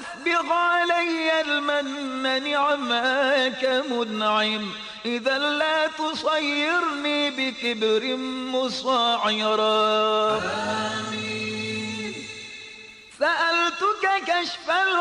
أسبغ علي المن نعماك منعم، إذا لا تصيرني بكبر مصاعرا. آمين. سألتك كشف